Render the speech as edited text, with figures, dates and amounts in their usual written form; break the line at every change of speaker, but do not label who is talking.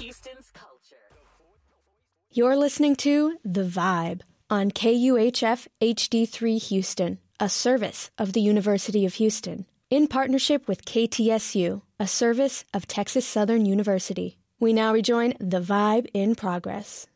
Houston's culture.
You're listening to The Vibe on KUHF HD3 Houston, a service of the University of Houston, in partnership with KTSU, a service of Texas Southern University. We now rejoin The Vibe in progress.